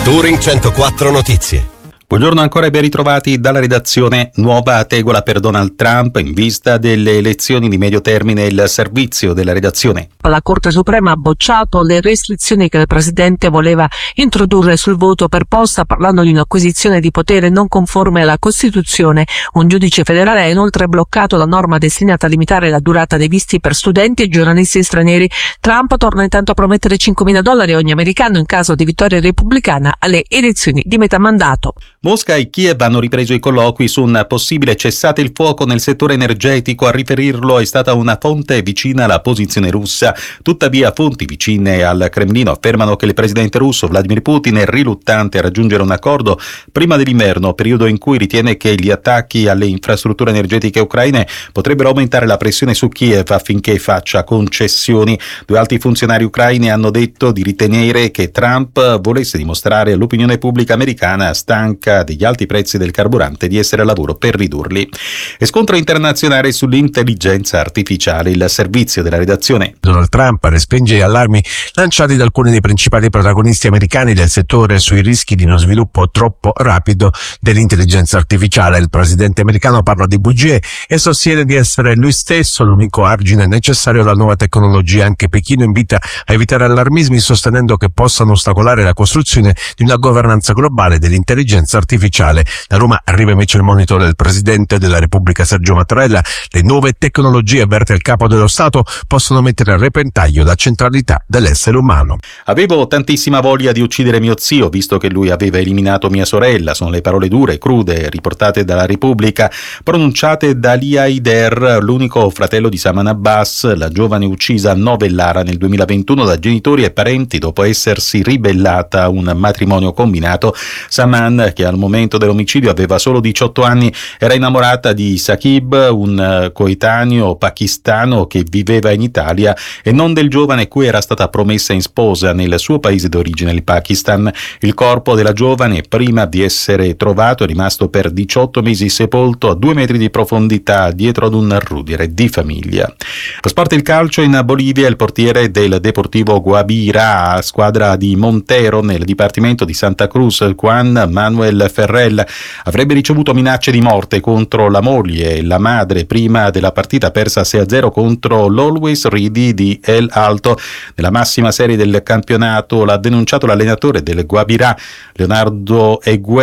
Touring 104 Notizie. Buongiorno ancora e ben ritrovati dalla redazione. Nuova tegola per Donald Trump in vista delle elezioni di medio termine. Il servizio della redazione. La Corte Suprema ha bocciato le restrizioni che il Presidente voleva introdurre sul voto per posta, parlando di un'acquisizione di potere non conforme alla Costituzione. Un giudice federale ha inoltre bloccato la norma destinata a limitare la durata dei visti per studenti e giornalisti stranieri. Trump torna intanto a promettere $5.000 a ogni americano in caso di vittoria repubblicana alle elezioni di metà mandato. Mosca e Kiev hanno ripreso i colloqui su un possibile cessate il fuoco nel settore energetico. A riferirlo è stata una fonte vicina alla posizione russa. Tuttavia, fonti vicine al Cremlino affermano che il presidente russo Vladimir Putin è riluttante a raggiungere un accordo prima dell'inverno, periodo in cui ritiene che gli attacchi alle infrastrutture energetiche ucraine potrebbero aumentare la pressione su Kiev affinché faccia concessioni. Due alti funzionari ucraini hanno detto di ritenere che Trump volesse dimostrare all'opinione pubblica americana stanca degli alti prezzi del carburante di essere a lavoro per ridurli. E scontro internazionale sull'intelligenza artificiale. Il servizio della redazione. Donald Trump respinge gli allarmi lanciati da alcuni dei principali protagonisti americani del settore sui rischi di uno sviluppo troppo rapido dell'intelligenza artificiale. Il presidente americano parla di bugie e sostiene di essere lui stesso l'unico argine necessario alla nuova tecnologia. Anche Pechino invita a evitare allarmismi, sostenendo che possano ostacolare la costruzione di una governanza globale dell'intelligenza artificiale. Da Roma arriva invece il monito del Presidente della Repubblica Sergio Mattarella. Le nuove tecnologie, avverte il Capo dello Stato, possono mettere a repentaglio la centralità dell'essere umano. Avevo tantissima voglia di uccidere mio zio, visto che lui aveva eliminato mia sorella. Sono le parole dure, crude, riportate dalla Repubblica, pronunciate da Ali Haider, l'unico fratello di Saman Abbas, la giovane uccisa a Novellara nel 2021 da genitori e parenti dopo essersi ribellata a un matrimonio combinato. Saman, che al momento dell'omicidio aveva solo 18 anni, era innamorata di Saqib, un coetaneo pakistano che viveva in Italia, e non del giovane cui era stata promessa in sposa nel suo paese d'origine, il Pakistan. Il corpo della giovane, prima di essere trovato, è rimasto per 18 mesi sepolto a 2 metri di profondità dietro ad un rudere di famiglia. Lo sport, il calcio. In Bolivia il portiere del Deportivo Guabirá, squadra di Montero nel dipartimento di Santa Cruz, Juan Manuel Ferrell, avrebbe ricevuto minacce di morte contro la moglie e la madre prima della partita persa 6-0 contro l'Always Ready di El Alto nella massima serie del campionato. L'ha denunciato l'allenatore del Guabirá, Leonardo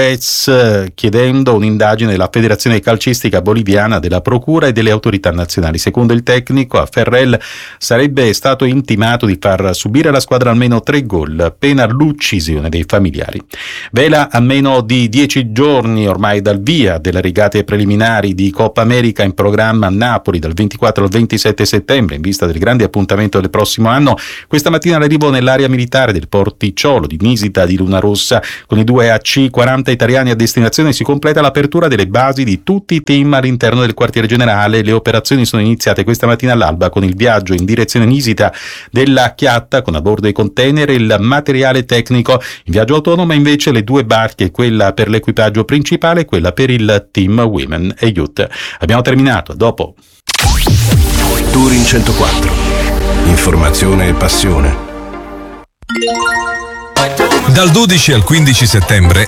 Eguez, chiedendo un'indagine della Federazione Calcistica Boliviana, della Procura e delle autorità nazionali. Secondo il tecnico, a Ferrell sarebbe stato intimato di far subire alla squadra almeno 3 gol, pena l'uccisione dei familiari. Vela a meno di 10 giorni ormai dal via delle regate preliminari di Coppa America in programma a Napoli dal 24 al 27 settembre in vista del grande appuntamento del prossimo anno. Questa mattina l'arrivo nell'area militare del Porticciolo di Nisida di Luna Rossa con i 2 AC-40 italiani a destinazione si completa l'apertura delle basi di tutti i team all'interno del quartiere generale. Le operazioni sono iniziate questa mattina all'alba con il viaggio in direzione Nisida della Chiatta con a bordo i container e il materiale tecnico. In viaggio autonomo invece le 2 barche, quella per l'equipaggio principale e quella per il team Women e Youth. Abbiamo terminato, a dopo. Touring 104. Informazione e passione. Dal 12 al 15 settembre